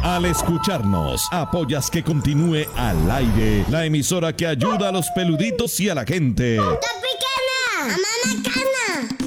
Al escucharnos, apoyas que continúe al aire la emisora que ayuda a los peluditos y a la gente. ¡Está pequeña! ¡Mamá cana!